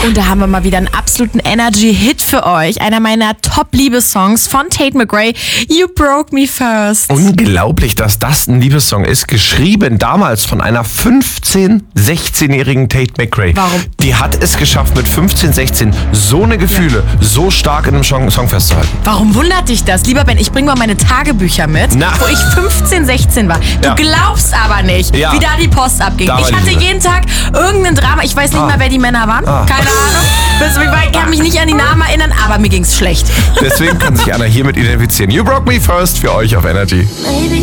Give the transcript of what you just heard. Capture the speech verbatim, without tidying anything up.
Und da haben wir mal wieder einen absoluten Energy-Hit für euch. Einer meiner Top-Liebessongs von Tate McRae, You Broke Me First. Unglaublich, dass das ein Liebessong ist. Geschrieben damals von einer fünfzehn-, sechzehnjährigen Tate McRae. Warum? Die hat es geschafft, mit fünfzehn, sechzehn so eine Gefühle so stark in einem Song, Song festzuhalten. Warum wundert dich das? Lieber Ben, ich bringe mal meine Tagebücher mit, Na. wo ich fünfzehn, sechzehn war. Du Ja. glaubst aber nicht, Ja. wie da die Post abging. Da war Ich die hatte Liebe. jeden Tag irgendein Drama. Ich weiß nicht Ah. mal, wer die Männer waren. Ah. Keine Ahnung. Das- Ich kann mich nicht an die Namen erinnern, aber mir ging's schlecht. Deswegen kann sich Anna hiermit identifizieren. You Broke Me First für euch auf Energy.